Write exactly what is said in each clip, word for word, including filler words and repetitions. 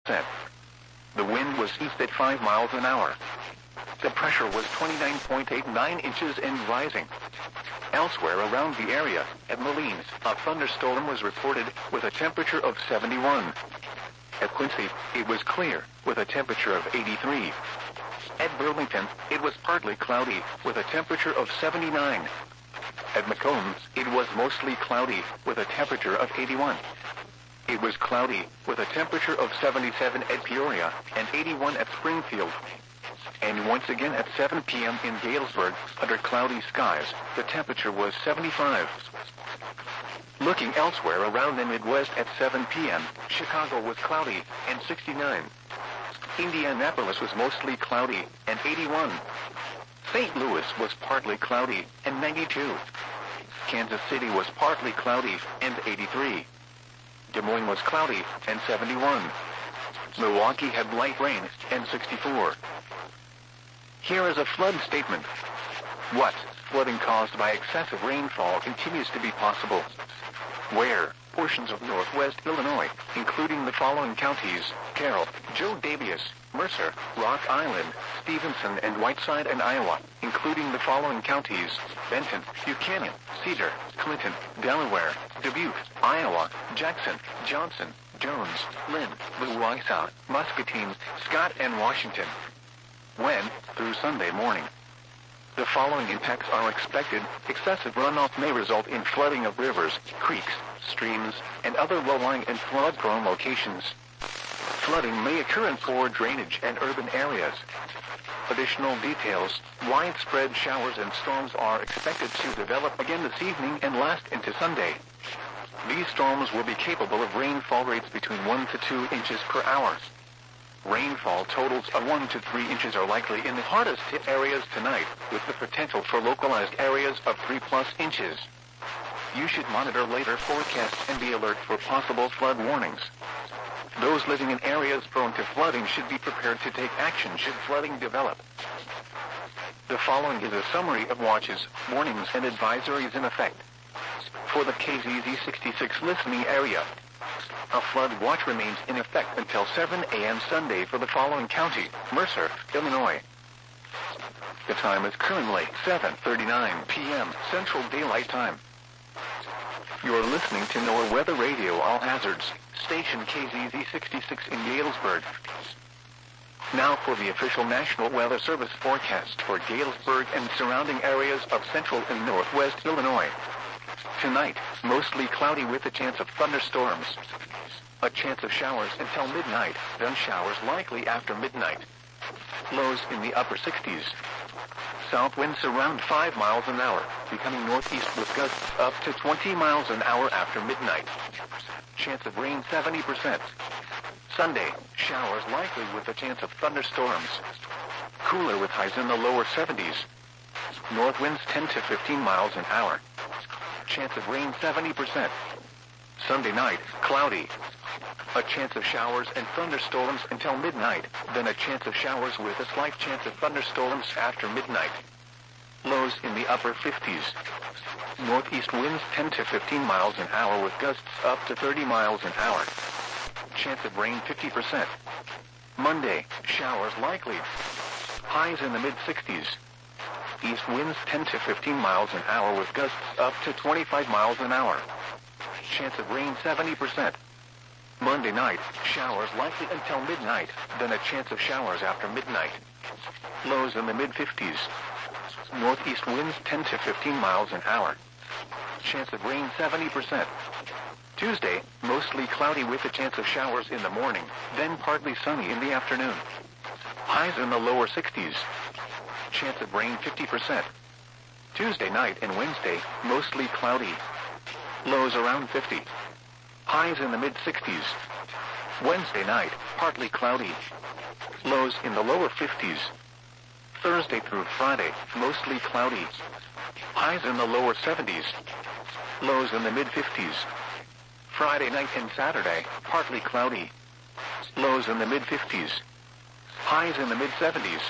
percent. The wind was east at five miles an hour. The pressure was twenty-nine point eight nine inches and rising. Elsewhere around the area, at Malines, a thunderstorm was reported with a temperature of seventy-one. At Quincy, it was clear, with a temperature of eighty-three. At Burlington, it was partly cloudy, with a temperature of seventy-nine. At McCombs, it was mostly cloudy, with a temperature of eighty-one. It was cloudy, with a temperature of seventy-seven at Peoria, and eighty-one at Springfield. And once again at seven p m in Galesburg, under cloudy skies, the temperature was seventy-five. Looking elsewhere around the Midwest at seven p m, Chicago was cloudy, and sixty-nine. Indianapolis was mostly cloudy, and eighty-one. Saint Louis was partly cloudy, and ninety-two. Kansas City was partly cloudy, and eighty-three. Des Moines was cloudy, and seventy-one. Milwaukee had light rain, and sixty-four. Here is a flood statement. What? Flooding caused by excessive rainfall continues to be possible. Where? Portions of northwest Illinois, including the following counties: Carroll, Joe Daviess, Mercer, Rock Island, Stevenson, and Whiteside, and Iowa, including the following counties: Benton, Buchanan, Cedar, Clinton, Delaware, Dubuque, Iowa, Jackson, Johnson, Jones, Lynn, Louisa, Muscatine, Scott, and Washington. When? Through Sunday morning. The following impacts are expected. Excessive runoff may result in flooding of rivers, creeks, streams, and other low-lying and flood-prone locations. Flooding may occur in poor drainage and urban areas. Additional details: widespread showers and storms are expected to develop again this evening and last into Sunday. These storms will be capable of rainfall rates between one to two inches per hour. Rainfall totals of one to three inches are likely in the hardest hit areas tonight, with the potential for localized areas of three plus inches. You should monitor later forecasts and be alert for possible flood warnings. Those living in areas prone to flooding should be prepared to take action should flooding develop. The following is a summary of watches, warnings, and advisories in effect. For the K Z Z sixty-six listening area, a flood watch remains in effect until seven a m Sunday for the following county: Mercer, Illinois. The time is currently seven thirty-nine p m Central Daylight Time. You're listening to NOAA Weather Radio All Hazards, station K Z Z sixty-six in Galesburg. Now for the official National Weather Service forecast for Galesburg and surrounding areas of central and northwest Illinois. Tonight, mostly cloudy with a chance of thunderstorms. A chance of showers until midnight, then showers likely after midnight. Lows in the upper sixties. South winds around five miles an hour, becoming northeast with gusts up to twenty miles an hour after midnight. Chance of rain seventy percent. Sunday, showers likely with a chance of thunderstorms. Cooler with highs in the lower seventies. North winds ten to fifteen miles an hour. Chance of rain seventy percent. Sunday night, cloudy. A chance of showers and thunderstorms until midnight, then a chance of showers with a slight chance of thunderstorms after midnight. Lows in the upper fifties. Northeast winds ten to fifteen miles an hour with gusts up to thirty miles an hour. Chance of rain fifty percent. Monday, showers likely. Highs in the mid sixties. East winds ten to fifteen miles an hour with gusts up to twenty-five miles an hour. Chance of rain seventy percent. Monday night, showers likely until midnight, then a chance of showers after midnight. Lows in the mid fifties. Northeast winds ten to fifteen miles an hour. Chance of rain seventy percent. Tuesday, mostly cloudy with a chance of showers in the morning, then partly sunny in the afternoon. Highs in the lower sixties. Chance of rain fifty percent. Tuesday night and Wednesday, mostly cloudy. Lows around fifty. Highs in the mid sixties. Wednesday night, partly cloudy. Lows in the lower fifties. Thursday through Friday, mostly cloudy. Highs in the lower seventies. Lows in the mid fifties. Friday night and Saturday, partly cloudy. Lows in the mid fifties. Highs in the mid seventies.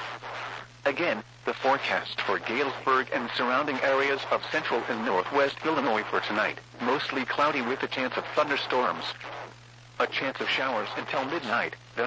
Again, the forecast for Galesburg and surrounding areas of central and northwest Illinois for tonight. Mostly cloudy with a chance of thunderstorms. A chance of showers until midnight, then